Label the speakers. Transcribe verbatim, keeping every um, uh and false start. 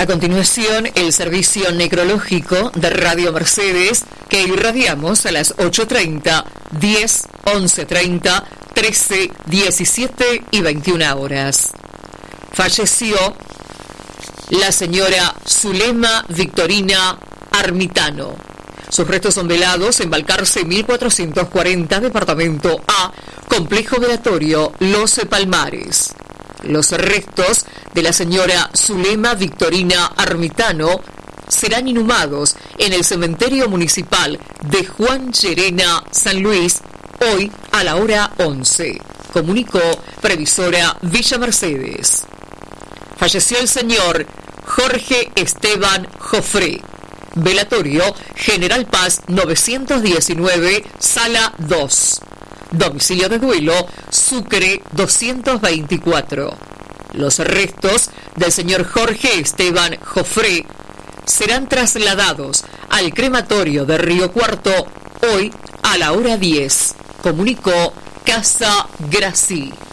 Speaker 1: A continuación, el servicio necrológico de Radio Mercedes, que irradiamos a las ocho treinta, diez, once treinta, trece, diecisiete y veintiuna horas. Falleció la señora Zulema Victorina Armitano. Sus restos son velados en Balcarce mil cuatrocientos cuarenta, departamento A, complejo velatorio Los Palmares. Los restos de la señora Zulema Victorina Armitano serán inhumados en el cementerio municipal de Juan Llerena, San Luis, hoy a la hora once. Comunicó previsora Villa Mercedes. Falleció el señor Jorge Esteban Jofré. Velatorio General Paz novecientos diecinueve, sala dos. Domicilio de duelo Sucre doscientos veinticuatro. Los restos del señor Jorge Esteban Jofré serán trasladados al crematorio de Río Cuarto hoy a la hora diez. Comunicó Casa Grací.